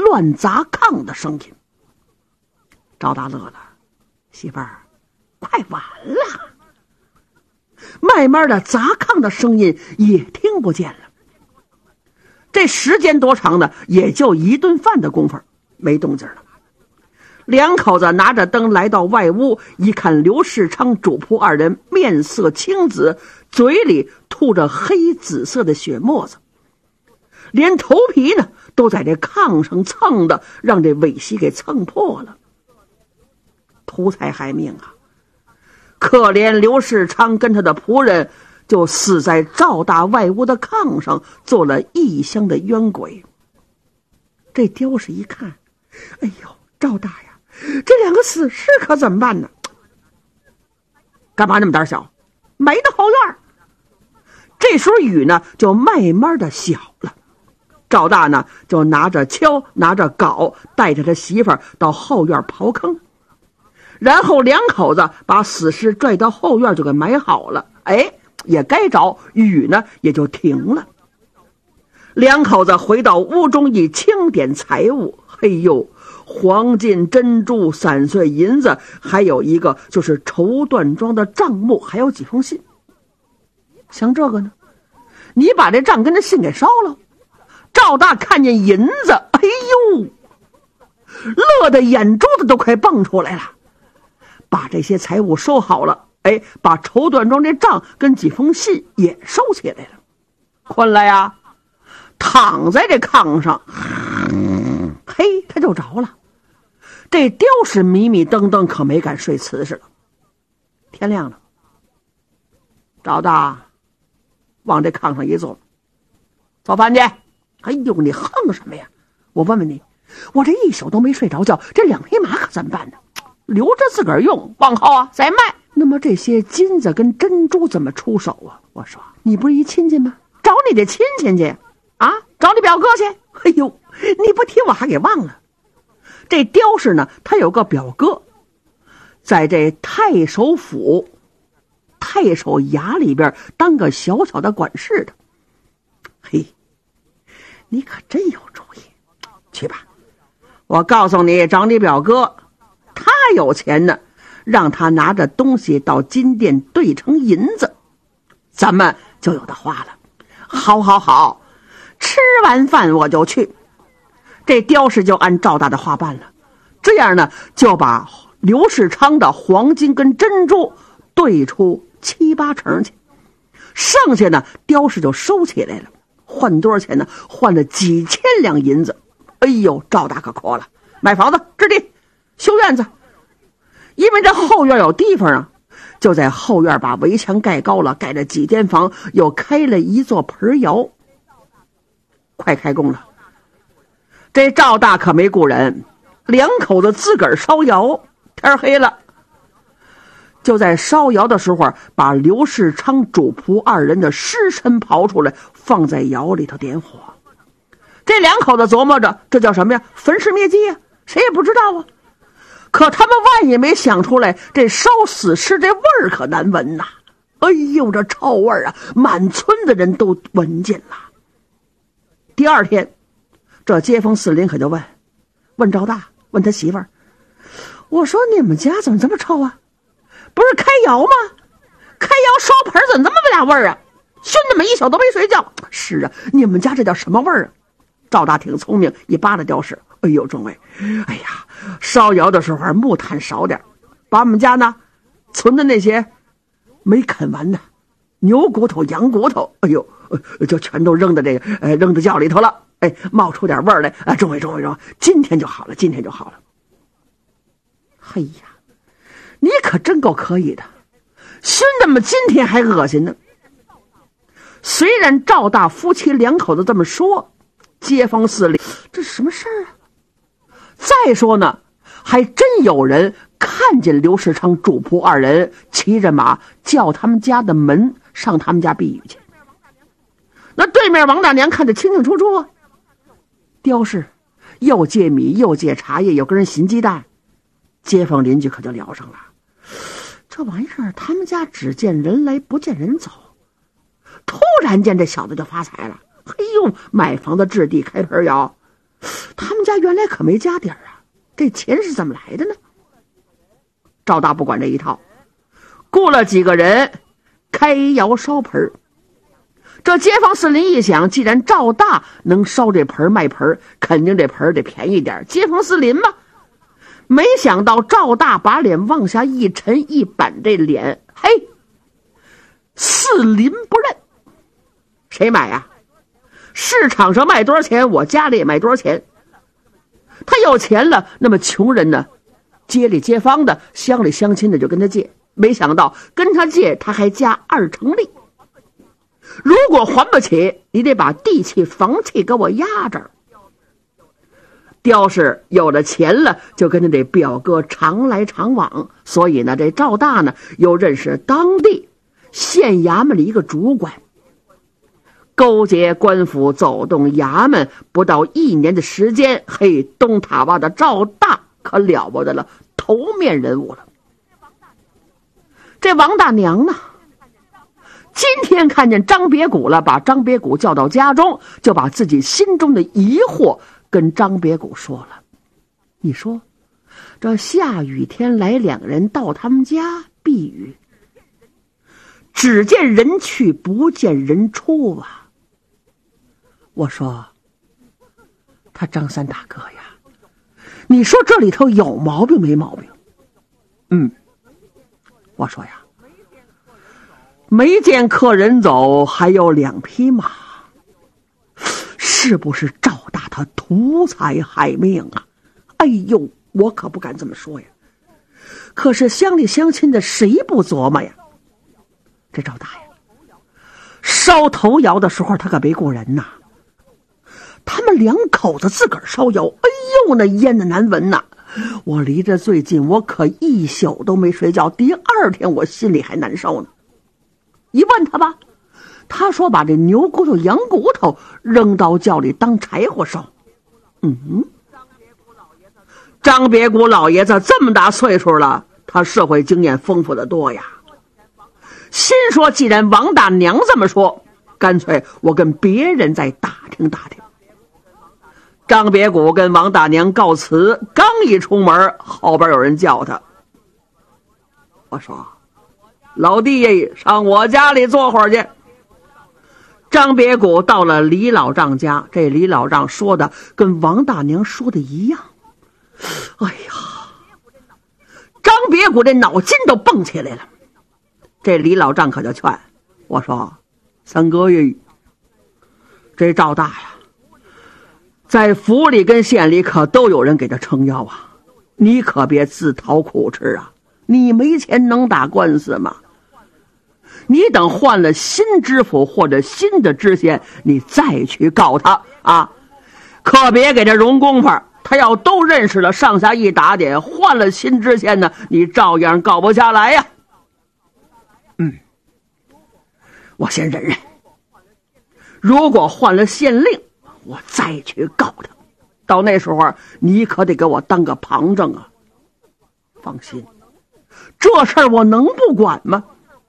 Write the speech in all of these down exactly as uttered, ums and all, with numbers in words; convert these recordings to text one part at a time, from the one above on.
乱砸炕的声音。赵大乐了，媳妇儿，快完了。慢慢的砸炕的声音也听不见了。这时间多长呢？也就一顿饭的功夫，没动静了。两口子拿着灯来到外屋，一看刘世昌主仆二人面色青紫，嘴里吐着黑紫色的血沫子，连头皮呢都在这炕上蹭的，让这尾席给蹭破了。图财害命啊！可怜刘世昌跟他的仆人就死在赵大外屋的炕上，做了异乡的冤鬼。这刁氏一看，哎呦，赵大呀，这两个死尸可怎么办呢？干嘛那么胆小？没到后院。这时候雨呢就慢慢的小了。赵大呢就拿着锹拿着镐，带着他媳妇儿到后院刨坑，然后两口子把死尸拽到后院就给埋好了。哎，也该着，雨呢也就停了。两口子回到屋中一清点财物，嘿呦，黄金珍珠散碎银子，还有一个就是绸缎庄的账目，还有几封信。像这个呢，你把这账跟这信给烧了。赵大看见银子，哎呦，乐得眼珠子都快蹦出来了。把这些财物收好了，哎，把绸缎庄这账跟几封信也收起来了。困了呀，躺在这炕上，嘿，他就着了。这刁氏迷迷瞪瞪，可没敢睡瓷实了。天亮了，赵大往这炕上一坐，做饭去。哎呦，你横什么呀？我问问你，我这一宿都没睡着觉，这两匹马可怎么办呢？留着自个儿用，往后啊再卖。那么这些金子跟珍珠怎么出手啊？我说，你不是一亲戚吗？找你的亲戚去啊，找你表哥去。哎呦，你不提我还给忘了。这刁氏呢，他有个表哥，在这太守府太守衙里边当个小小的管事的。嘿，你可真有主意，去吧，我告诉你，找你表哥，他有钱呢，让他拿着东西到金店兑成银子，咱们就有的花了。好好好，吃完饭我就去。这刁氏就按赵大的话办了，这样呢就把刘世昌的黄金跟珍珠兑出七八成去，剩下呢刁氏就收起来了。换多少钱呢？换了几千两银子。哎呦，赵大可阔了，买房子置地修院子，因为这后院有地方啊，就在后院把围墙盖高了，盖了几间房，又开了一座盆窑，快开工了。这赵大可没雇人，两口子自个儿烧窑。天黑了，就在烧窑的时候，把刘世昌主仆二人的尸身刨出来，放在窑里头点火。这两口子琢磨着，这叫什么呀？焚尸灭迹呀，谁也不知道啊。可他们万也没想出来，这烧死尸这味儿可难闻呐！哎呦，这臭味儿啊，满村的人都闻见了。第二天，这街坊四邻可就问问赵大，问他媳妇儿，我说你们家怎么这么臭啊？不是开窑吗？开窑烧盆怎么这么大味儿啊？熏他们一宿都没睡觉。是啊，你们家这叫什么味儿啊？赵大挺聪明，一扒拉刁氏，哎呦，众位，哎呀，烧窑的时候木炭少点，把我们家呢存的那些没啃完的牛骨头、羊骨头，哎呦，就全都扔到这个呃扔到窖里头了。哎，冒出点味儿来啊！众位，众位，众位，今天就好了，今天就好了。嘿呀，你可真够可以的，熏那么今天还恶心呢。虽然赵大夫妻两口子这么说，街坊四邻这是什么事儿啊？再说呢，还真有人看见刘世昌主仆二人骑着马叫他们家的门上他们家避雨去。那对面王大娘看得清清楚楚啊。刁氏又借米又借茶叶，又跟人寻鸡蛋，街坊邻居可就聊上了。这玩意儿他们家只见人来不见人走，突然间这小子就发财了。嘿呦，买房子置地开盆窑， 他们家原来可没家底儿啊，这钱是怎么来的呢？赵大不管这一套，雇了几个人开窑烧盆。这街坊四邻一想，既然赵大能烧这盆卖盆，肯定这盆得便宜点，街坊四邻嘛。没想到赵大把脸往下一沉，一板这脸，嘿，四邻不认。谁买呀？市场上卖多少钱，我家里也卖多少钱。他有钱了，那么穷人呢，街里街坊的，乡里乡亲的就跟他借，没想到跟他借他还加二成利。如果还不起，你得把地契房契给我压着。刁氏有了钱了，就跟着这表哥常来常往，所以呢，这赵大呢又认识当地县衙门的一个主管，勾结官府，走动衙门，不到一年的时间，嘿，东塔洼的赵大可了不得了，头面人物了。这王大娘呢，今天看见张别谷了，把张别谷叫到家中，就把自己心中的疑惑跟张别谷说了。你说这下雨天来两个人到他们家避雨，只见人去不见人出啊。我说他张三大哥呀，你说这里头有毛病没毛病？嗯，我说呀，没见客人走，还有两匹马，是不是赵大他图财害命啊？哎呦，我可不敢这么说呀。可是乡里乡亲的谁不琢磨呀？这赵大呀，烧头窑的时候他可没雇人呐，他们两口子自个儿烧窑，哎呦，那烟的难闻呐！我离着最近，我可一宿都没睡觉，第二天我心里还难受呢。一问他吧，他说把这牛骨头羊骨头扔到窖里当柴火烧。嗯，张别谷老爷子这么大岁数了，他社会经验丰富的多呀。心说既然王大娘这么说，干脆我跟别人再打听打听。张别谷跟王大娘告辞，刚一出门，后边有人叫他。我说老弟，上我家里坐会儿去。张别谷到了李老丈家，这李老丈说的跟王大娘说的一样。哎呀，张别谷这脑筋都蹦起来了。这李老丈可就劝我说，三哥爷，这赵大呀，在府里跟县里可都有人给他撑腰啊，你可别自讨苦吃啊，你没钱能打官司吗？你等换了新知府或者新的知县，你再去告他啊，可别给这容功夫，他要都认识了，上下一打点，换了新知县呢，你照样告不下来呀。嗯，我先忍忍，如果换了县令，我再去告他，到那时候你可得给我当个旁证啊。放心，这事儿我能不管吗？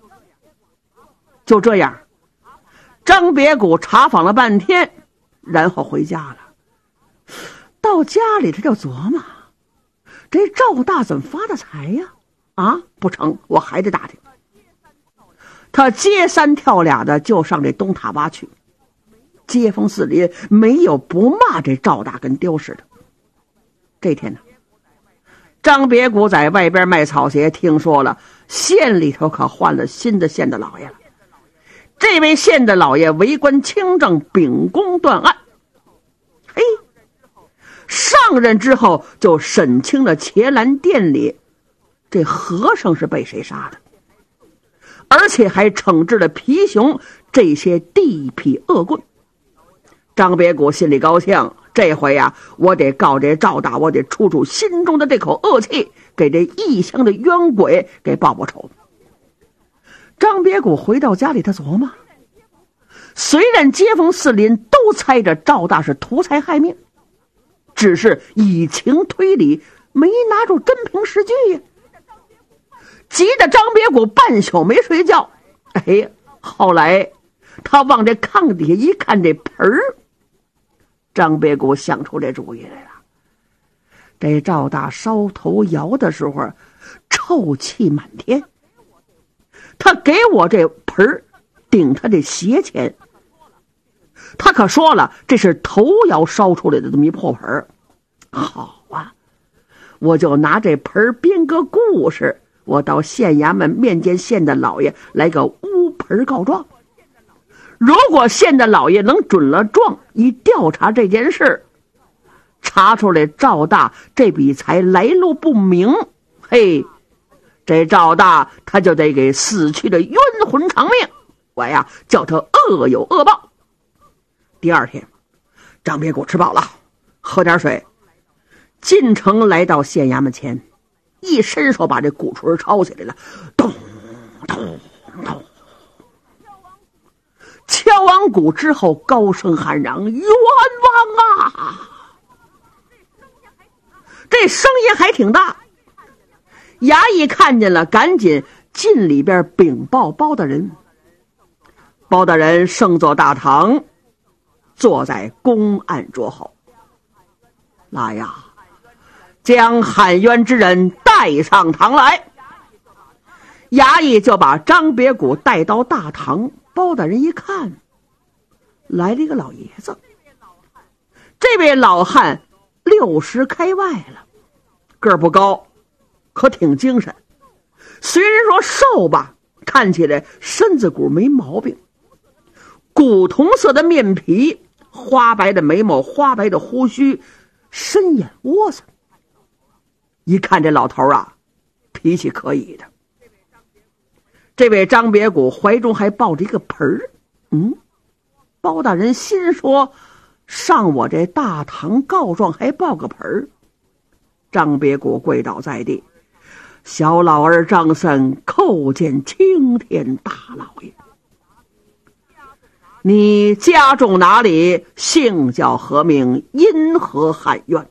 就这样，张别谷查访了半天，然后回家了。到家里他就琢磨，这赵大怎么发的财呀？啊，不成，我还得打听。他接三跳俩的就上这东塔洼去，街坊四邻没有不骂这赵大跟丢似的。这天呢，张别谷在外边卖草鞋，听说了县里头可换了新的县的老爷了。这位县的老爷为官清正，秉公断案。嘿，上任之后就审清了伽蓝殿里这和尚是被谁杀的，而且还惩治了皮熊这些地痞恶棍。张别谷心里高兴，这回呀、啊，我得告这赵大，我得出出心中的这口恶气，给这异乡的冤鬼给报报仇。张别谷回到家里，他琢磨，虽然街坊四邻都猜着赵大是图财害命，只是以情推理，没拿出真凭实据呀。急得张别谷半宿没睡觉。哎，后来他往这炕底下一看，这盆儿张别谷想出这主意来了。这赵大烧头窑的时候，臭气满天。他给我这盆儿顶他这鞋钱，他可说了这是头窑烧出来的这么一破盆儿。好啊，我就拿这盆儿编个故事，我到县衙门面见县的老爷，来个乌盆告状。如果县的老爷能准了状，一调查这件事，查出来赵大这笔财来路不明，嘿，这赵大他就得给死去的冤魂偿命，我呀叫他恶有恶报。第二天，张别谷吃饱了，喝点水，进城来到县衙门前，一伸手把这鼓槌抄起来了，咚咚咚，敲完鼓之后，高声喊嚷：“冤枉啊！”这声音还挺大。衙役看见了，赶紧进里边禀报包大人。包大人升坐大堂，坐在公案桌后。来呀，将喊冤之人带上堂来。衙役就把张别谷带到大堂。包大人一看，来了一个老爷子。这位老汉六十开外了，个儿不高，可挺精神。虽然说瘦吧，看起来身子骨没毛病。古铜色的面皮，花白的眉毛，花白的胡须，深眼窝子。一看这老头啊，脾气可以的。这位张别谷怀中还抱着一个盆儿，嗯，包大人心说，上我这大堂告状还抱个盆儿。张别谷跪倒在地，小老儿张三叩见青天大老爷。你家中哪里？姓叫何名？因何喊冤？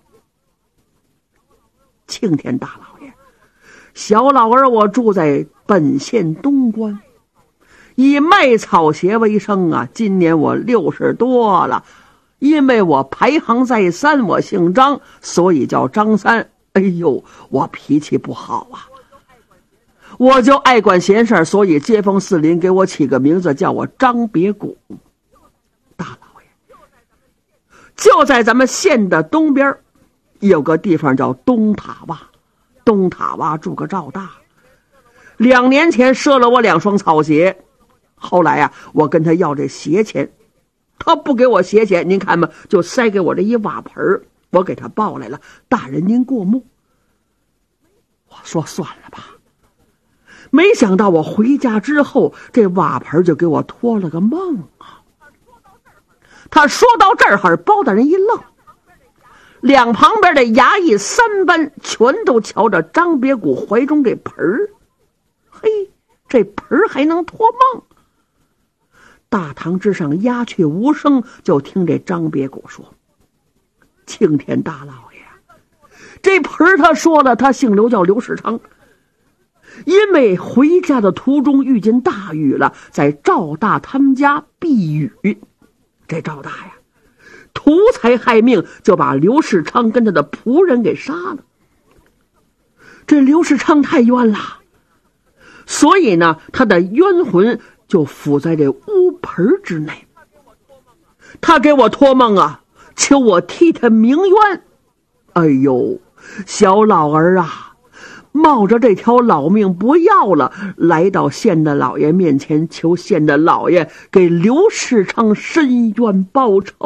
青天大老爷，小老儿我住在本县东关，以卖草鞋为生啊。今年我六十多了，因为我排行在三，我姓张，所以叫张三。哎呦，我脾气不好啊，我就爱管闲事，所以街坊四邻给我起个名字，叫我张别谷。大老爷，就在咱们县的东边有个地方叫东塔洼，东塔洼住个赵大，两年前赊了我两双草鞋，后来啊，我跟他要这鞋钱，他不给我鞋钱，您看吧，就塞给我这一瓦盆，我给他抱来了。大人您过目。我说算了吧，没想到我回家之后，这瓦盆就给我托了个梦啊。他说到这儿，包大人一愣，两旁边的衙役三班全都瞧着张别谷怀中这盆儿。嘿，这盆儿还能托梦？大堂之上鸦雀无声，就听这张别谷说：“青天大老爷，这盆儿他说了，他姓刘，叫刘世昌。因为回家的途中遇见大雨了，在赵大他们家避雨。这赵大呀，图财害命，就把刘世昌跟他的仆人给杀了。这刘世昌太冤了，所以呢，他的冤魂就附在这乌盆之内。他给我托梦啊，求我替他鸣冤。哎呦，小老儿啊，冒着这条老命不要了，来到县的老爷面前，求县的老爷给刘世昌伸冤报仇。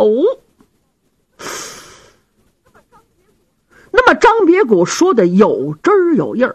那么张别谷说的有真儿有印儿。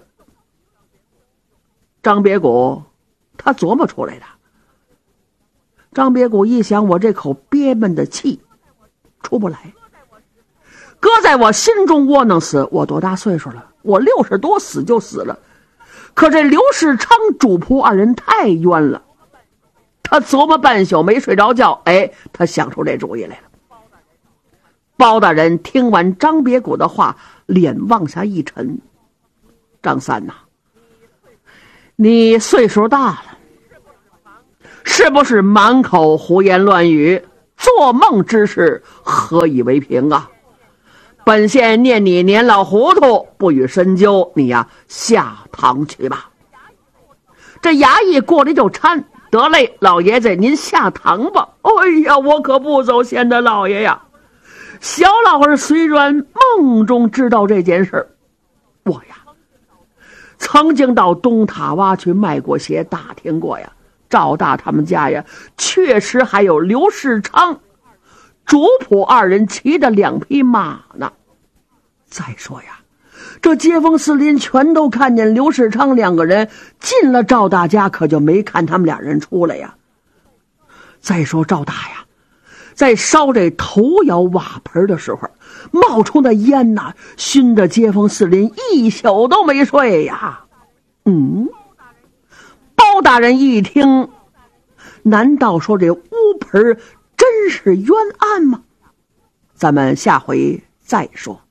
张别谷他琢磨出来的。张别谷一想，我这口憋闷的气出不来，搁在我心中窝囊死。我多大岁数了？我六十多，死就死了。可这刘世昌主仆二人太冤了。他琢磨半宿没睡着觉，哎，他想出这主意来了。包大人听完张别谷的话，脸往下一沉：“张三呐、啊，你岁数大了，是不是满口胡言乱语？ 做梦之事，何以为凭啊？本县念你年老糊涂，不予深究，你呀下堂去吧。这衙役过来就搀，得嘞，老爷子您下堂吧。哎呀，我可不走，贤的老爷呀！小老儿虽然梦中知道这件事，我呀曾经到东塔洼去卖过鞋，打听过呀，赵大他们家呀确实还有刘世昌、主仆二人骑的两匹马呢。再说呀，这街坊四邻全都看见刘世昌两个人进了赵大家，可就没看他们俩人出来呀。再说赵大呀，在烧这头窑瓦盆的时候，冒出那烟呐，熏得街坊四邻一宿都没睡呀。嗯，包大人一听，难道说这乌盆真是冤案吗？咱们下回再说。